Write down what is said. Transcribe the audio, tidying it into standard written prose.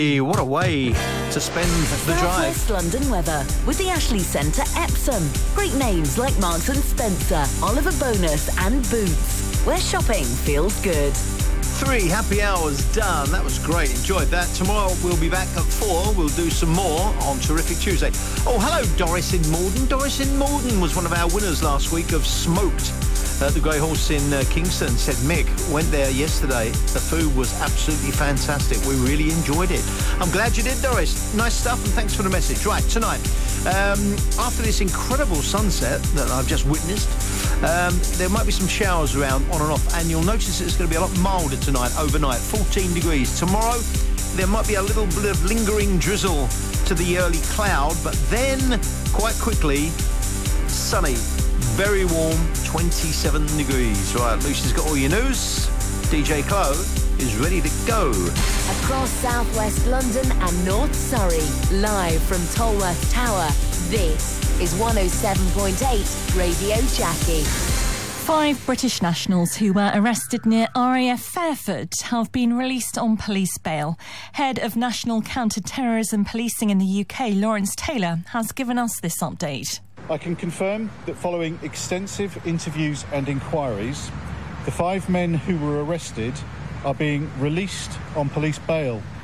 What a way to spend the drive. South West London weather with the Ashley Centre Epsom. Great names like Marks and Spencer, Oliver Bonus and Boots, where shopping feels good. 3 happy hours done. That was great. Enjoyed that. Tomorrow we'll be back at 4. We'll do some more on Terrific Tuesday. Oh, hello, Doris in Morden. Doris in Morden was one of our winners last week of Smoked. The Grey Horse in Kingston. Said Mick went there yesterday. The food was absolutely fantastic. We really enjoyed it. I'm glad you did, Doris. Nice stuff, and thanks for the message. Right, tonight, after this incredible sunset that I've just witnessed, there might be some showers around on and off, and you'll notice it's going to be a lot milder tonight, overnight, 14 degrees. Tomorrow, there might be a little bit of lingering drizzle to the early cloud, but then, quite quickly, sunny. Very warm, 27 degrees. Right, Lucy's got all your news. DJ Chloe is ready to go. Across southwest London and North Surrey, live from Tolworth Tower, this is 107.8 Radio Jackie. 5 British nationals who were arrested near RAF Fairford have been released on police bail. Head of National Counter-Terrorism Policing in the UK, Lawrence Taylor, has given us this update. I can confirm that following extensive interviews and inquiries, the 5 men who were arrested are being released on police bail.